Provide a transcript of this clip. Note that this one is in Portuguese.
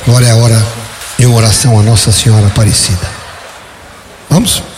Agora é a hora de uma oração a Nossa Senhora Aparecida. Vamos?